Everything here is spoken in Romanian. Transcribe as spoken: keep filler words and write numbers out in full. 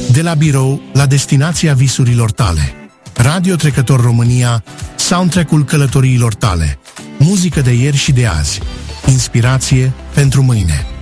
De la birou la destinația visurilor tale. Radio Trecător România, soundtrack-ul călătoriilor tale. Muzică de ieri și de azi. Inspirație pentru mâine.